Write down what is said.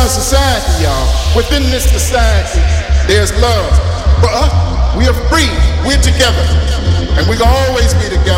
a society, y'all. Within this society, there's love. For us, we are free. We're together. And we can always be together.